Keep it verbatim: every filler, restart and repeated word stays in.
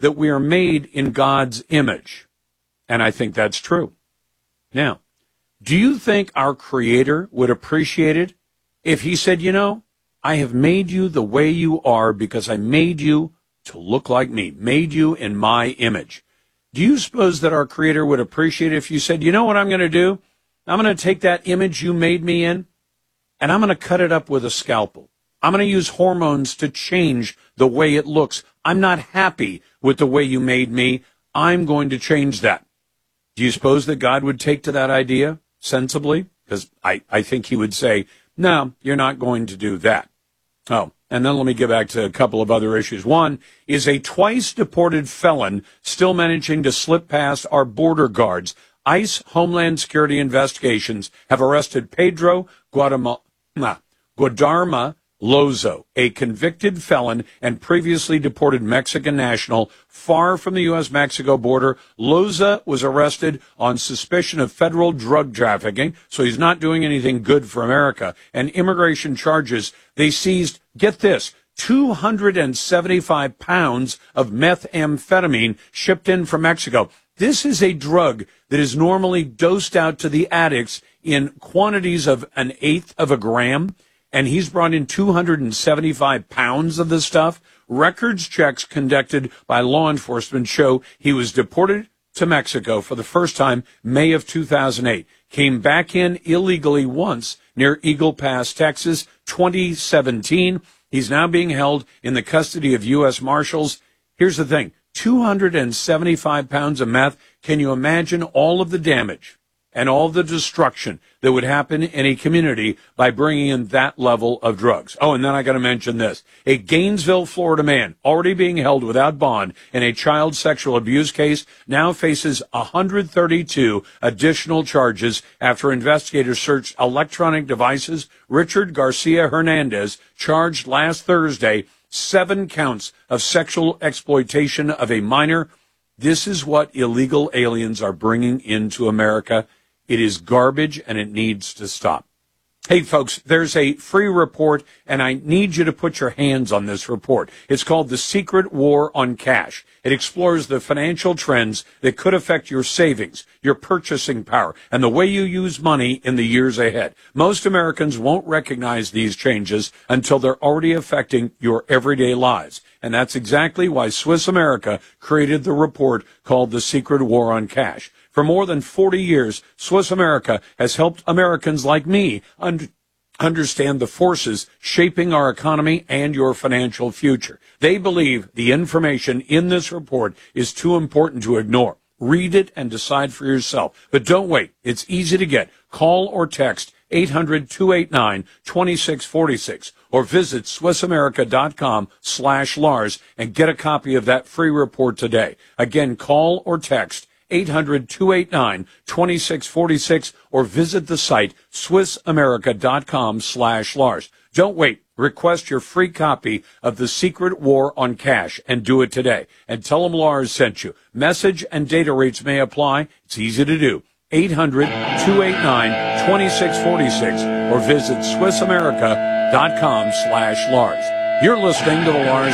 that we are made in God's image. And I think that's true. Now, do you think our Creator would appreciate it if he said, you know, I have made you the way you are because I made you to look like me, made you in my image? Do you suppose that our Creator would appreciate it if you said, you know what I'm going to do? I'm going to take that image you made me in, and I'm going to cut it up with a scalpel. I'm going to use hormones to change the way it looks. I'm not happy with the way you made me. I'm going to change that. Do you suppose that God would take to that idea sensibly? Because I, I think he would say, no, you're not going to do that. Oh, and then let me get back to a couple of other issues. One is a twice-deported felon still managing to slip past our border guards. ICE Homeland Security investigations have arrested Pedro Guadama, Guadarma Lozo, a convicted felon and previously deported Mexican national far from the U S Mexico border. Loza was arrested on suspicion of federal drug trafficking, so he's not doing anything good for America. And immigration charges, they seized, get this, two hundred seventy-five pounds of methamphetamine shipped in from Mexico. This is a drug that is normally dosed out to the addicts in quantities of an eighth of a gram. And he's brought in two hundred seventy-five pounds of this stuff. Records checks conducted by law enforcement show he was deported to Mexico for the first time May of two thousand eight. Came back in illegally once near Eagle Pass, Texas, twenty seventeen. He's now being held in the custody of U S Marshals. Here's the thing, two hundred seventy-five pounds of meth. Can you imagine all of the damage and all the destruction that would happen in a community by bringing in that level of drugs? Oh, and then I got to mention this. A Gainesville, Florida man already being held without bond in a child sexual abuse case now faces one hundred thirty-two additional charges after investigators searched electronic devices. Richard Garcia Hernandez charged last Thursday seven counts of sexual exploitation of a minor. This is what illegal aliens are bringing into America. It is garbage, and it needs to stop. Hey, folks, there's a free report, and I need you to put your hands on this report. It's called The Secret War on Cash. It explores the financial trends that could affect your savings, your purchasing power, and the way you use money in the years ahead. Most Americans won't recognize these changes until they're already affecting your everyday lives. And that's exactly why Swiss America created the report called The Secret War on Cash. For more than forty years, Swiss America has helped Americans like me un- understand the forces shaping our economy and your financial future. They believe the information in this report is too important to ignore. Read it and decide for yourself. But don't wait. It's easy to get. Call or text eight hundred, two eight nine, two six four six or visit SwissAmerica.com slash Lars and get a copy of that free report today. Again, call or text eight hundred, two eight nine, two six four six or visit the site SwissAmerica.com slash Lars. Don't wait. Request your free copy of The Secret War on Cash and do it today. And tell them Lars sent you. Message and data rates may apply. It's easy to do. eight hundred, two eight nine, two six four six or visit SwissAmerica.com slash Lars. You're listening to the Lars